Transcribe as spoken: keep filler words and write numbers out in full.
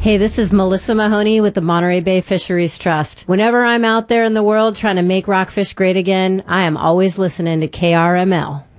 Hey, this is Melissa Mahoney with the Monterey Bay Fisheries Trust. Whenever I'm out there in the world trying to make rockfish great again, I am always listening to K R M L.